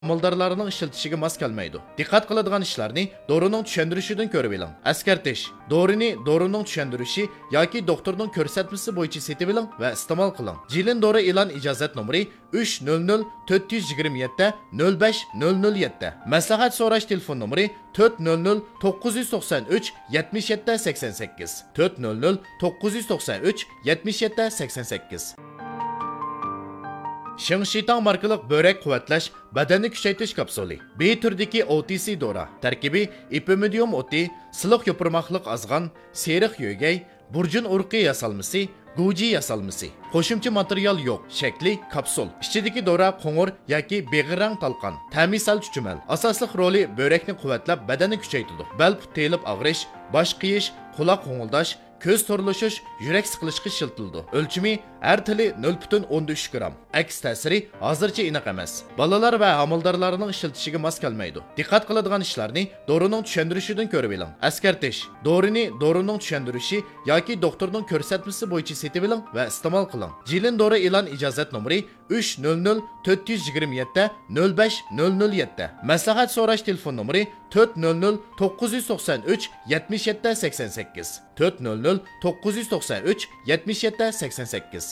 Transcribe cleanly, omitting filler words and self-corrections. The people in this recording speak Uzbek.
Amaldorlarning ishlatishiga mos kelmaydi. Diqqat qiladigan ishlarni dorining tushuntirishidan ko'rib oling. Eskartish: dorini dorining tushuntirishi yoki doktorning ko'rsatmasi bo'yicha setib oling va iste'mol qiling. Jilin dori e'lon ijozat nomeri 300 427 05007. Maslahat so'rash telefon nomeri 400 993 77 88. 400 993 77 88. Shingshitang markalik börek quvvatlash, badanni kuchaytirish kapsuli. B turdagi OTC dora. Tarkibi ipimidium oti, siliq yopirmoqliq azg'an, seriq yo'gay, burjun urqi yasalmasi, guji yasalmasi. Qo'shimcha material yo'q. Shakli kapsul. Ichidagi dora qo'ng'ir yoki beg'irang talqon. Ta'misal chuchumal. Asosliq roli börekni quvvatlab, badanni kuchaytiradi. Bel telib og'rish, bosh qiyish, quloq qo'ng'ildash, ko'z to'rlashish, yurak siqilishga shiltildi. O'lchimi har tili 0.13 gram. Aks ta'siri hozircha aniq emas. Bolalar va amaldorlarning ishlatishiga mos kelmaydi. Diqqat qiladigan ishlarni dorining tushuntirishidan ko'rib oling. Eskartish: dorini dorining tushuntirishi yoki doktorning ko'rsatmasi bo'yicha setib oling va iste'mol qiling. Jilin dori e'lon ijozat nomeri 300 427 05007. Maslahat so'rash telefon nomeri 400 993 77 88. 400 993 77 88.